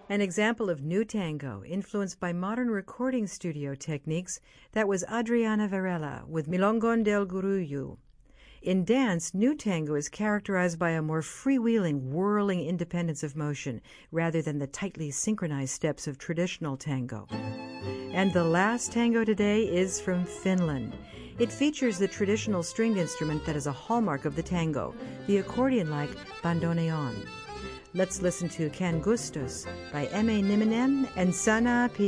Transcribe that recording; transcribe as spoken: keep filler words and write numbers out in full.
An example of new tango, influenced by modern recording studio techniques, that was Adriana Varela with Milongon del Gurullo. In dance, new tango is characterized by a more freewheeling, whirling independence of motion, rather than the tightly synchronized steps of traditional tango. And the last tango today is from Finland. It features the traditional stringed instrument that is a hallmark of the tango, the accordion-like bandoneon. Let's listen to Can Gustos by M A Niminen and Sanna P.